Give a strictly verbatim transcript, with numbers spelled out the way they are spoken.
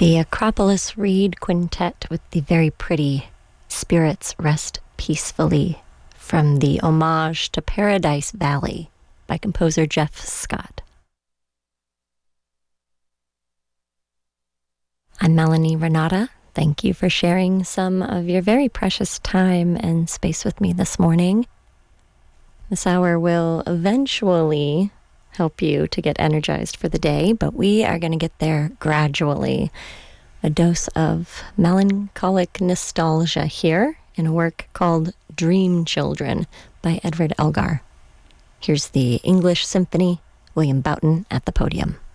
The Acropolis Reed Quintet with the very pretty Spirits Rest Peacefully from the Homage to Paradise Valley by composer Jeff Scott. I'm Melanie Renata. Thank you for sharing some of your very precious time and space with me this morning. This hour will eventually help you to get energized for the day, but we are going to get there gradually. A dose of melancholic nostalgia here in a work called Dream Children by Edward Elgar. Here's the English Symphony, William Boughton at the podium.